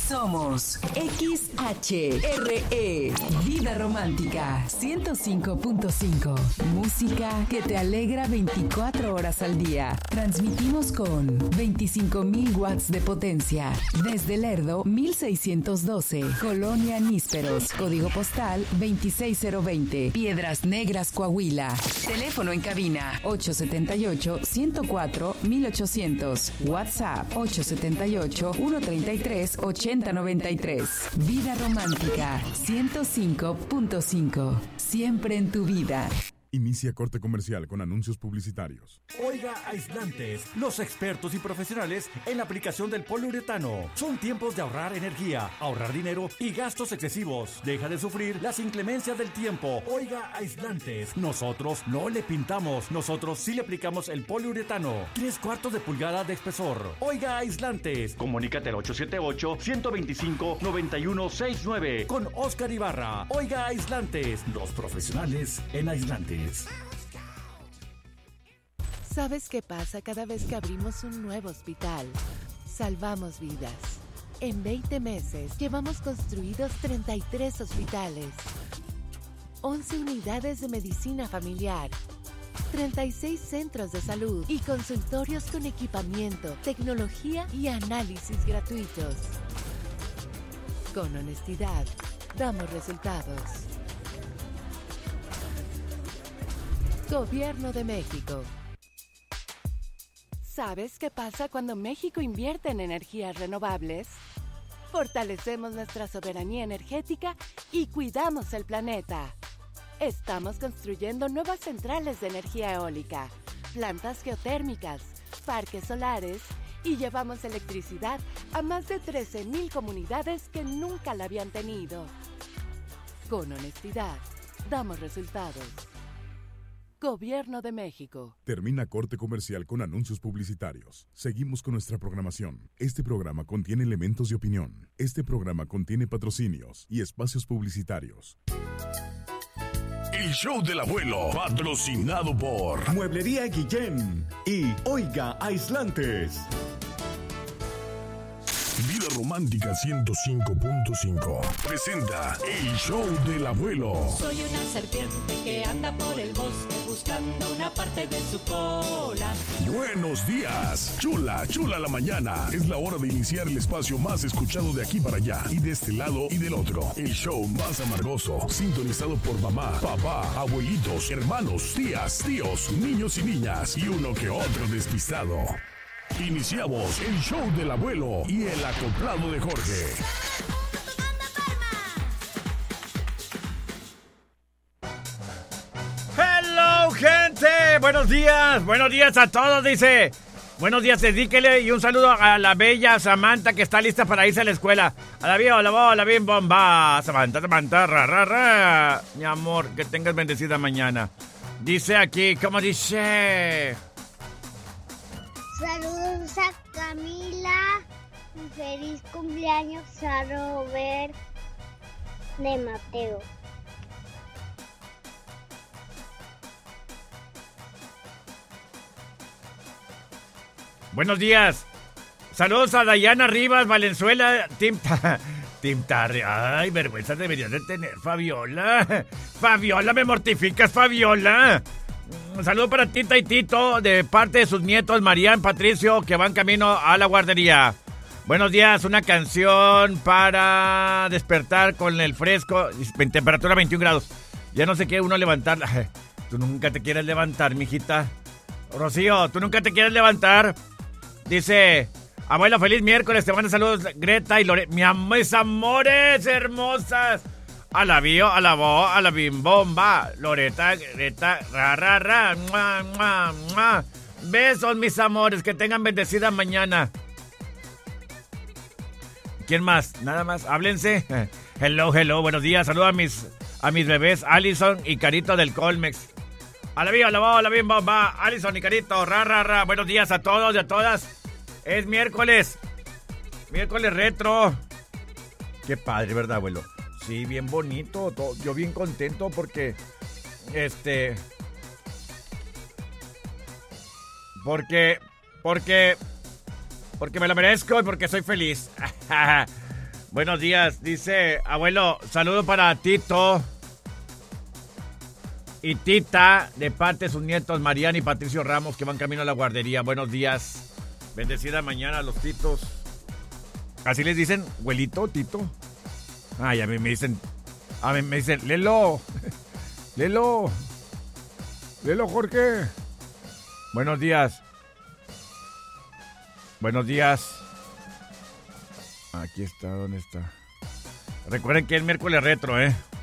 Somos XHRE, Vida Romántica 105.5. Música que te alegra 24 horas al día. Transmitimos con 25,000 watts de potencia. Desde Lerdo, 1612. Colonia Nísperos. Código postal 26020. Piedras Negras, Coahuila. Teléfono en cabina 878-104-1800. WhatsApp 878-133-8093. Vida Romántica 105.5. Siempre en tu vida. Inicia corte comercial con anuncios publicitarios. Oiga Aislantes, los expertos y profesionales en la aplicación del poliuretano. Son tiempos de ahorrar energía, ahorrar dinero y gastos excesivos. Deja de sufrir las inclemencias del tiempo. Oiga Aislantes, nosotros no le pintamos, nosotros sí le aplicamos el poliuretano. 3/4 de pulgada de espesor. Oiga Aislantes, comunícate al 878-125-9169 con Oscar Ibarra. Oiga Aislantes, los profesionales en aislantes. ¿Sabes qué pasa cada vez que abrimos un nuevo hospital? Salvamos vidas. En 20 meses llevamos construidos 33 hospitales, 11 unidades de medicina familiar, 36 centros de salud y consultorios con equipamiento, tecnología y análisis gratuitos. Con honestidad, damos resultados. Gobierno de México. ¿Sabes qué pasa cuando México invierte en energías renovables? Fortalecemos nuestra soberanía energética y cuidamos el planeta. Estamos construyendo nuevas centrales de energía eólica, plantas geotérmicas, parques solares y llevamos electricidad a más de 13,000 comunidades que nunca la habían tenido. Con honestidad, damos resultados. Gobierno de México. Termina corte comercial con anuncios publicitarios. Seguimos con nuestra programación. Este programa contiene elementos de opinión. Este programa contiene patrocinios y espacios publicitarios. El show del abuelo, patrocinado por Mueblería Guillén y Oiga Aislantes. Vida Romántica 105.5 presenta el show del abuelo. Soy una serpiente que anda por el bosque buscando una parte de su cola. Buenos días, chula, chula la mañana. Es la hora de iniciar el espacio más escuchado de aquí para allá y de este lado y del otro. El show más amargoso, sintonizado por mamá, papá, abuelitos, hermanos, tías, tíos, niños y niñas y uno que otro despistado. Iniciamos el show del abuelo y el acoplado de Jorge. ¡Hello, gente! Buenos días a todos, dice. Buenos días, dedíquele y un saludo a la bella Samantha que está lista para irse a la escuela. A la bim, bomba. Samantha, ra. Mi amor, que tengas bendecida mañana. Dice aquí, ¿cómo dice? Saludos a Camila y feliz cumpleaños a Robert de Mateo. Buenos días. Saludos a Dayana Rivas, Valenzuela, Tim Tarry. Ay, vergüenza deberías de tener, Fabiola. Fabiola, me mortificas, Fabiola. Un saludo para Tita y Tito de parte de sus nietos Marían, Patricio, que van camino a la guardería. Buenos días, una canción para despertar con el fresco, en temperatura 21 grados. Ya no sé qué uno levantar. Tú nunca te quieres levantar, mijita. Rocío, tú nunca te quieres levantar. Dice, abuelo, feliz miércoles, te mando saludos Greta y Lore. Mis amores hermosas. A la bio, a la bo, a la bimbomba. Loreta, Greta, ra. Mua. Besos, mis amores, que tengan bendecida mañana. ¿Quién más? Nada más, háblense. Hello, buenos días. Saludos a mis bebés, Allison y Carito del Colmex. A la bio, a la bo, a la bimbomba. Allison y Carito, ra. Buenos días a todos y a todas. Es miércoles retro. Qué padre, ¿verdad, abuelo? Sí, bien bonito, todo, yo bien contento porque, porque me lo merezco y porque soy feliz. Buenos días, dice, abuelo, saludo para Tito y Tita, de parte de sus nietos Mariana y Patricio Ramos, que van camino a la guardería. Buenos días, bendecida mañana a los Titos. ¿Así les dicen, abuelito, Tito? Ay, a mí me dicen, Lelo, Jorge. Buenos días. Buenos días. Aquí está, ¿dónde está? Recuerden que es miércoles retro,